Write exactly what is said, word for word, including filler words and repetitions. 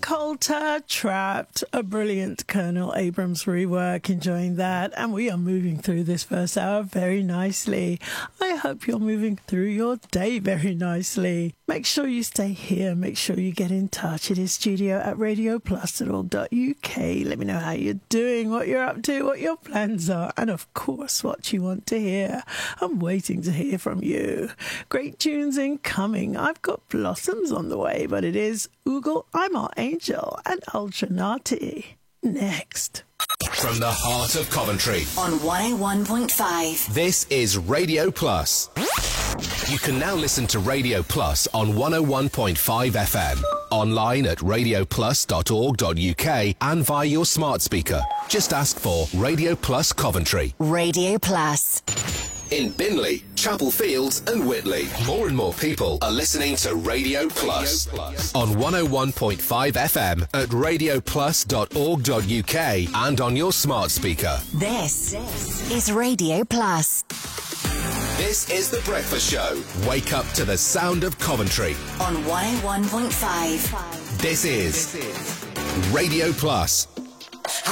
Coulter, Trapped, a brilliant Colonel Abrams rework, enjoying that. And we are moving through this first hour very nicely. I hope you're moving through your day very nicely. Make sure you stay here. Make sure you get in touch. It is studio at radio plus dot org dot U K. Let me know how you're doing, what you're up to, what your plans are, and of course, what you want to hear. I'm waiting to hear from you. Great tunes incoming. I've got Blossoms on the way, but it is Oogle, I'm Our Angel, and Ultra Naughty next. From the heart of Coventry on one oh one point five. This is Radio Plus. You can now listen to Radio Plus on one oh one point five F M, online at radio plus dot org dot U K and via your smart speaker. Just ask for Radio Plus Coventry. Radio Plus. In Binley, Chapel Fields and Whitley, more and more people are listening to Radio Plus, Radio Plus. On one oh one point five F M at radio plus dot org dot U K and on your smart speaker. This is Radio Plus. This is The Breakfast Show. Wake up to the sound of Coventry. On one oh one point five. This is Radio Plus.